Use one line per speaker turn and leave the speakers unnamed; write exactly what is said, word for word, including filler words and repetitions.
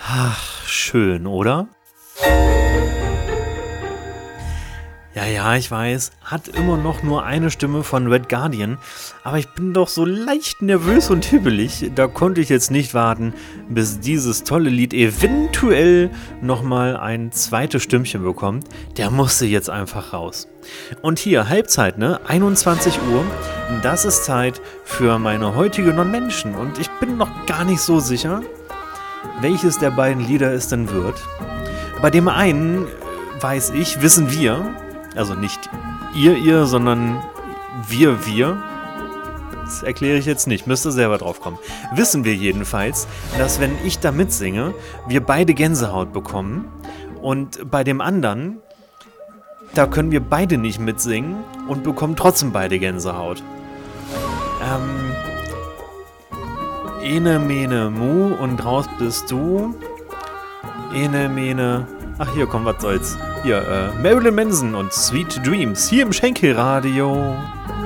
Ach, schön, oder? Ja, ja, ich weiß, hat immer noch nur eine Stimme von Red Guardian, aber ich bin doch so leicht nervös und hibbelig, da konnte ich jetzt nicht warten, bis dieses tolle Lied eventuell nochmal ein zweites Stimmchen bekommt. Der musste jetzt einfach raus. Und hier, Halbzeit, ne? einundzwanzig Uhr, das ist Zeit für meine heutige Non-Menschen und ich bin noch gar nicht so sicher, welches der beiden Lieder es denn wird. Bei dem einen weiß ich, wissen wir, also nicht ihr, ihr, sondern wir, wir. Das erkläre ich jetzt nicht, müsst ihr selber drauf kommen. Wissen wir jedenfalls, dass wenn ich da mitsinge, wir beide Gänsehaut bekommen. Und bei dem anderen, da können wir beide nicht mitsingen und bekommen trotzdem beide Gänsehaut. Ähm, Ene, mene, mu und raus bist du. Ene, mene... Ach hier, komm, was soll's. Hier, äh, Marilyn Manson und Sweet Dreams hier im Schenkelradio.